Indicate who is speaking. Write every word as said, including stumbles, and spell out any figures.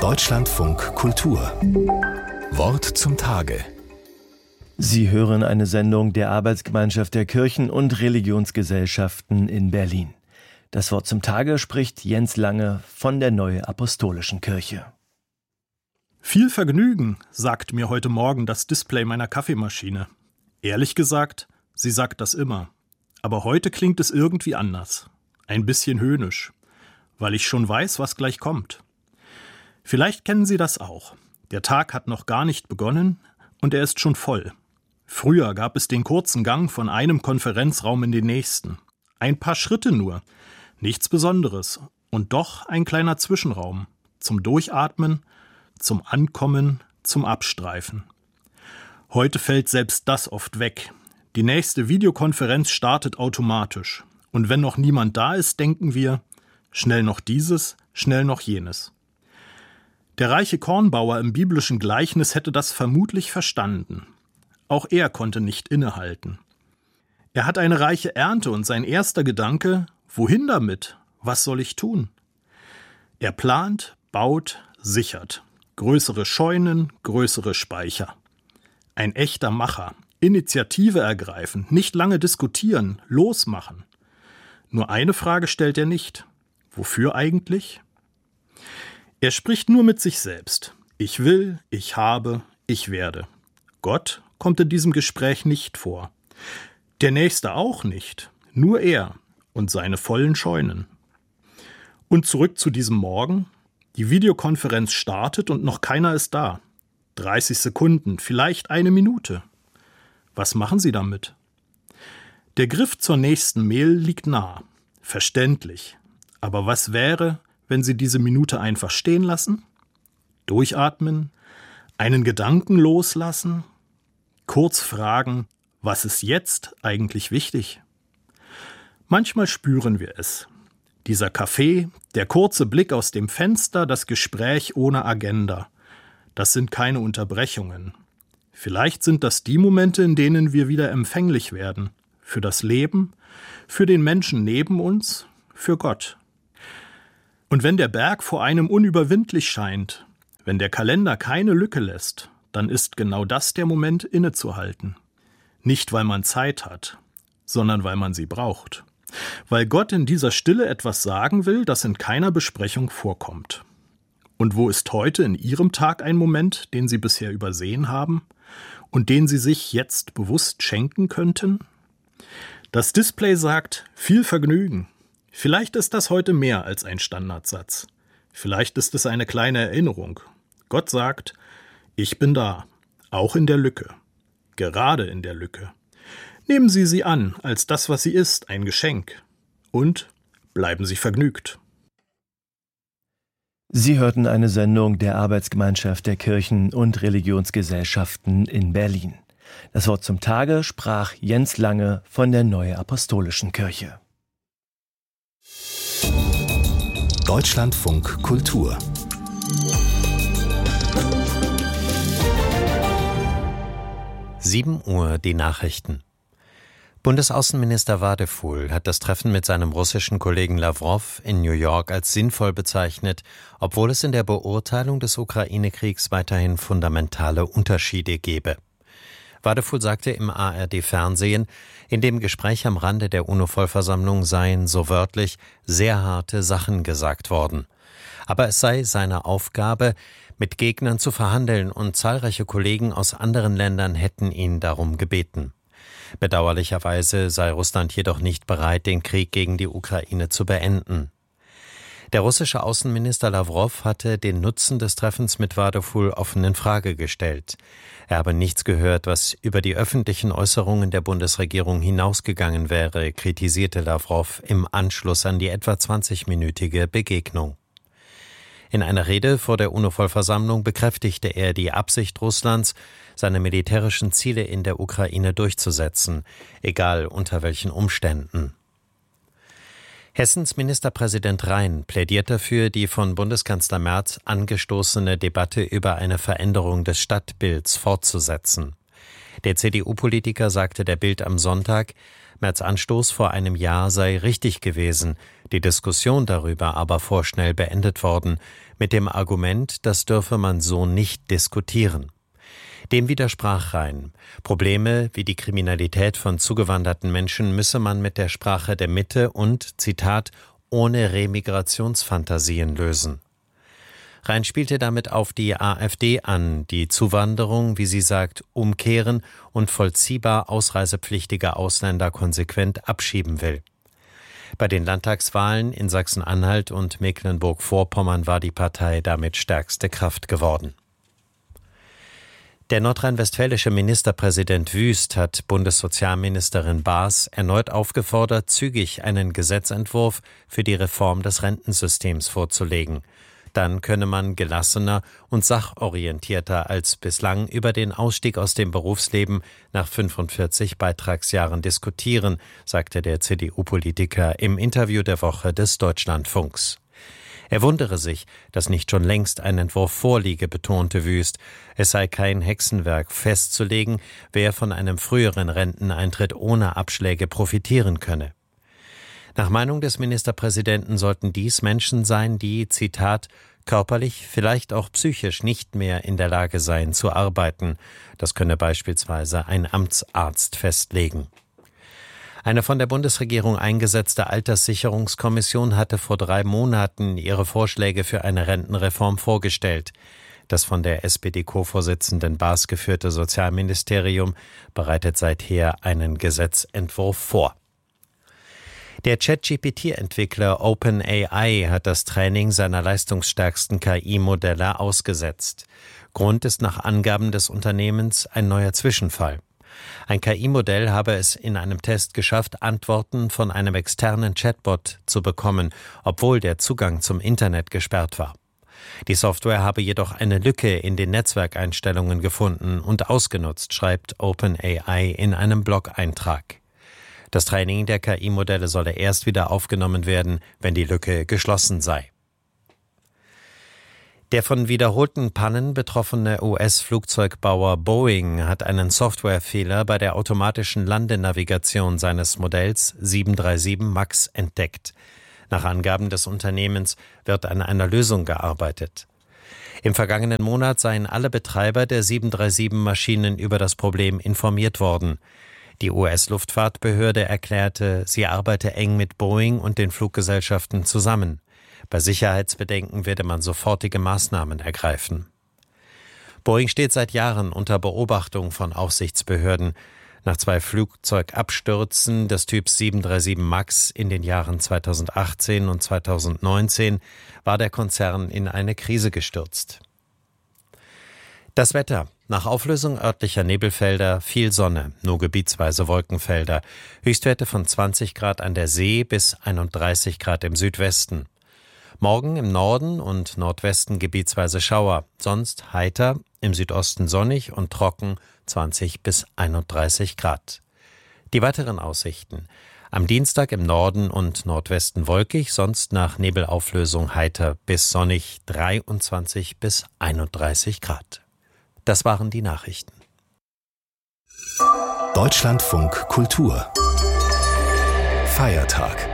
Speaker 1: Deutschlandfunk Kultur. Wort zum Tage.
Speaker 2: Sie hören eine Sendung der Arbeitsgemeinschaft der Kirchen- und Religionsgesellschaften in Berlin. Das Wort zum Tage spricht Jens Lange von der Neue Apostolischen Kirche.
Speaker 3: Viel Vergnügen, sagt mir heute Morgen das Display meiner Kaffeemaschine. Ehrlich gesagt, sie sagt das immer. Aber heute klingt es irgendwie anders. Ein bisschen höhnisch. Weil ich schon weiß, was gleich kommt. Vielleicht kennen Sie das auch. Der Tag hat noch gar nicht begonnen und er ist schon voll. Früher gab es den kurzen Gang von einem Konferenzraum in den nächsten. Ein paar Schritte nur. Nichts Besonderes. Und doch ein kleiner Zwischenraum. Zum Durchatmen, zum Ankommen, zum Abstreifen. Heute fällt selbst das oft weg. Die nächste Videokonferenz startet automatisch. Und wenn noch niemand da ist, denken wir, schnell noch dieses, schnell noch jenes. Der reiche Kornbauer im biblischen Gleichnis hätte das vermutlich verstanden. Auch er konnte nicht innehalten. Er hat eine reiche Ernte und sein erster Gedanke, wohin damit? Was soll ich tun? Er plant, baut, sichert. Größere Scheunen, größere Speicher. Ein echter Macher. Initiative ergreifen, nicht lange diskutieren, losmachen. Nur eine Frage stellt er nicht. Wofür eigentlich? Er spricht nur mit sich selbst. Ich will, ich habe, ich werde. Gott kommt in diesem Gespräch nicht vor. Der Nächste auch nicht. Nur er und seine vollen Scheunen. Und zurück zu diesem Morgen. Die Videokonferenz startet und noch keiner ist da. dreißig Sekunden, vielleicht eine Minute. Was machen Sie damit? Der Griff zur nächsten Mail liegt nah. Verständlich. Aber was wäre, wenn Sie diese Minute einfach stehen lassen? Durchatmen? Einen Gedanken loslassen? Kurz fragen, was ist jetzt eigentlich wichtig? Manchmal spüren wir es. Dieser Kaffee, der kurze Blick aus dem Fenster, das Gespräch ohne Agenda. Das sind keine Unterbrechungen. Vielleicht sind das die Momente, in denen wir wieder empfänglich werden. Für das Leben, für den Menschen neben uns, für Gott. Und wenn der Berg vor einem unüberwindlich scheint, wenn der Kalender keine Lücke lässt, dann ist genau das der Moment, innezuhalten. Nicht, weil man Zeit hat, sondern weil man sie braucht. Weil Gott in dieser Stille etwas sagen will, das in keiner Besprechung vorkommt. Und wo ist heute in Ihrem Tag ein Moment, den Sie bisher übersehen haben und den Sie sich jetzt bewusst schenken könnten? Das Display sagt, viel Vergnügen. Vielleicht ist das heute mehr als ein Standardsatz. Vielleicht ist es eine kleine Erinnerung. Gott sagt, ich bin da, auch in der Lücke, gerade in der Lücke. Nehmen Sie sie an, als das, was sie ist, ein Geschenk. Und bleiben Sie vergnügt.
Speaker 2: Sie hörten eine Sendung der Arbeitsgemeinschaft der Kirchen- und Religionsgesellschaften in Berlin. Das Wort zum Tage sprach Jens Lange von der Neue Apostolischen Kirche.
Speaker 1: Deutschlandfunk Kultur.
Speaker 4: sieben Uhr die Nachrichten. Bundesaußenminister Wadephul hat das Treffen mit seinem russischen Kollegen Lawrow in New York als sinnvoll bezeichnet, obwohl es in der Beurteilung des Ukraine-Kriegs weiterhin fundamentale Unterschiede gebe. Wadephul sagte im A R D-Fernsehen, in dem Gespräch am Rande der UNO-Vollversammlung seien, so wörtlich, sehr harte Sachen gesagt worden. Aber es sei seine Aufgabe, mit Gegnern zu verhandeln, und zahlreiche Kollegen aus anderen Ländern hätten ihn darum gebeten. Bedauerlicherweise sei Russland jedoch nicht bereit, den Krieg gegen die Ukraine zu beenden. Der russische Außenminister Lawrow hatte den Nutzen des Treffens mit Wadephul offen in Frage gestellt. Er habe nichts gehört, was über die öffentlichen Äußerungen der Bundesregierung hinausgegangen wäre, kritisierte Lawrow im Anschluss an die etwa zwanzigminütige Begegnung. In einer Rede vor der UNO-Vollversammlung bekräftigte er die Absicht Russlands, seine militärischen Ziele in der Ukraine durchzusetzen, egal unter welchen Umständen. Hessens Ministerpräsident Rhein plädiert dafür, die von Bundeskanzler Merz angestoßene Debatte über eine Veränderung des Stadtbilds fortzusetzen. Der C D U-Politiker sagte der Bild am Sonntag, Merz' Anstoß vor einem Jahr sei richtig gewesen, die Diskussion darüber aber vorschnell beendet worden, mit dem Argument, das dürfe man so nicht diskutieren. Dem widersprach Rhein. Probleme wie die Kriminalität von zugewanderten Menschen müsse man mit der Sprache der Mitte und, Zitat, ohne Remigrationsfantasien lösen. Rhein spielte damit auf die AfD an, die Zuwanderung, wie sie sagt, umkehren und vollziehbar ausreisepflichtige Ausländer konsequent abschieben will. Bei den Landtagswahlen in Sachsen-Anhalt und Mecklenburg-Vorpommern war die Partei damit stärkste Kraft geworden. Der nordrhein-westfälische Ministerpräsident Wüst hat Bundessozialministerin Baas erneut aufgefordert, zügig einen Gesetzentwurf für die Reform des Rentensystems vorzulegen. Dann könne man gelassener und sachorientierter als bislang über den Ausstieg aus dem Berufsleben nach fünfundvierzig Beitragsjahren diskutieren, sagte der C D U-Politiker im Interview der Woche des Deutschlandfunks. Er wundere sich, dass nicht schon längst ein Entwurf vorliege, betonte Wüst. Es sei kein Hexenwerk festzulegen, wer von einem früheren Renteneintritt ohne Abschläge profitieren könne. Nach Meinung des Ministerpräsidenten sollten dies Menschen sein, die, Zitat, körperlich, vielleicht auch psychisch nicht mehr in der Lage seien zu arbeiten. Das könne beispielsweise ein Amtsarzt festlegen. Eine von der Bundesregierung eingesetzte Alterssicherungskommission hatte vor drei Monaten ihre Vorschläge für eine Rentenreform vorgestellt. Das von der S P D-Co-Vorsitzenden Baas geführte Sozialministerium bereitet seither einen Gesetzentwurf vor. Der Chat-G P T-Entwickler OpenAI hat das Training seiner leistungsstärksten K I-Modelle ausgesetzt. Grund ist nach Angaben des Unternehmens ein neuer Zwischenfall. Ein K I-Modell habe es in einem Test geschafft, Antworten von einem externen Chatbot zu bekommen, obwohl der Zugang zum Internet gesperrt war. Die Software habe jedoch eine Lücke in den Netzwerkeinstellungen gefunden und ausgenutzt, schreibt OpenAI in einem Blog-Eintrag. Das Training der K I-Modelle solle erst wieder aufgenommen werden, wenn die Lücke geschlossen sei. Der von wiederholten Pannen betroffene U S-Flugzeugbauer Boeing hat einen Softwarefehler bei der automatischen Landenavigation seines Modells sieben drei sieben MAX entdeckt. Nach Angaben des Unternehmens wird an einer Lösung gearbeitet. Im vergangenen Monat seien alle Betreiber der sieben drei sieben Maschinen über das Problem informiert worden. Die U S-Luftfahrtbehörde erklärte, sie arbeite eng mit Boeing und den Fluggesellschaften zusammen. Bei Sicherheitsbedenken werde man sofortige Maßnahmen ergreifen. Boeing steht seit Jahren unter Beobachtung von Aufsichtsbehörden. Nach zwei Flugzeugabstürzen des Typs sieben drei sieben MAX in den Jahren zweitausendachtzehn und zweitausendneunzehn war der Konzern in eine Krise gestürzt. Das Wetter. Nach Auflösung örtlicher Nebelfelder viel Sonne, nur gebietsweise Wolkenfelder. Höchstwerte von zwanzig Grad an der See bis einunddreißig Grad im Südwesten. Morgen im Norden und Nordwesten gebietsweise Schauer, sonst heiter, im Südosten sonnig und trocken, zwanzig bis einunddreißig Grad. Die weiteren Aussichten. Am Dienstag im Norden und Nordwesten wolkig, sonst nach Nebelauflösung heiter bis sonnig, dreiundzwanzig bis einunddreißig Grad. Das waren die Nachrichten.
Speaker 1: Deutschlandfunk Kultur Feiertag.